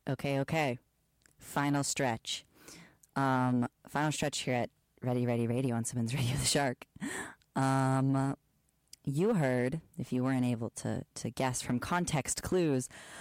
Okay. Final stretch. Final stretch here at Ready Ready Radio on Simmons Radio the Shark. You heard, if you weren't able to guess from context clues,